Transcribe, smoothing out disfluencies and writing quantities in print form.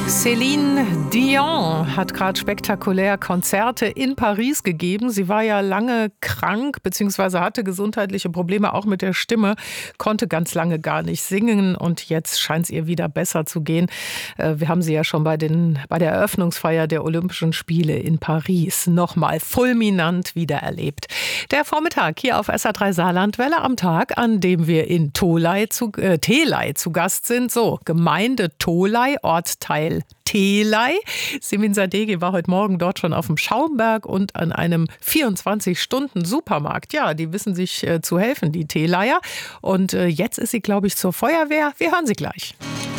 Céline Dion hat gerade spektakulär Konzerte in Paris gegeben. Sie war ja lange krank bzw. hatte gesundheitliche Probleme, auch mit der Stimme, konnte ganz lange gar nicht singen und jetzt scheint es ihr wieder besser zu gehen. Wir haben sie ja schon bei der Eröffnungsfeier der Olympischen Spiele in Paris nochmal fulminant wiedererlebt. Der Vormittag hier auf SA3 Saarlandwelle am Tag, an dem wir in Theley zu Gast sind. So, Gemeinde Theley, Ortsteil Theley. Simin Sadeghi war heute Morgen dort schon auf dem Schaumberg und an einem 24-Stunden-Supermarkt. Ja, die wissen sich zu helfen, die Theleyer. Und jetzt ist sie, glaube ich, zur Feuerwehr. Wir hören sie gleich.